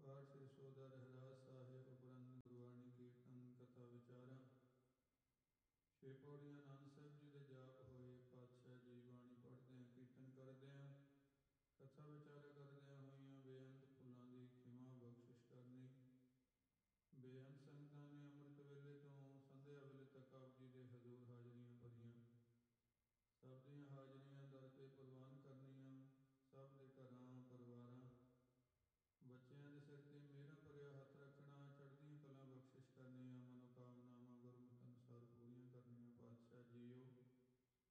ਪਾਠ ਸ੍ਰੀ ਸੋਦਾ ਰਹਿਰਾਸ ਸਾਹਿਬ ਉਪਰੰਤ ਗੁਰਬਾਣੀ ਕੀਰਤਨ ਕਥਾ ਵਿਚਾਰਾਂ। ਛੇ ਪੌੜੀਆਂ ਆਨੰਦ ਸਾਹਿਬ ਜੀ ਦੇ ਜਾਪ ਹੋਏ। ਪਾਤਸ਼ਾਹ ਜੀ ਬਾਣੀ ਪੜ੍ਹਦਿਆਂ ਕੀਰਤਨ ਕਰਦਿਆਂ ਕਥਾ ਵਿਚਾਰਾ ਕਰਦਿਆਂ ਹੋਈ